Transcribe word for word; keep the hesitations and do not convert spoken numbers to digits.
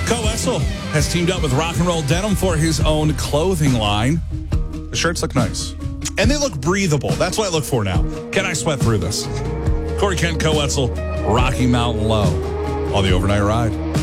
Coetzel has teamed up with Rock and Roll Denim for his own clothing line. The shirts look nice. And they look breathable. That's what I look for now. Can I sweat through this? Corey Kent, Coetzel, Rocky Mountain Low on the Overnight Ride.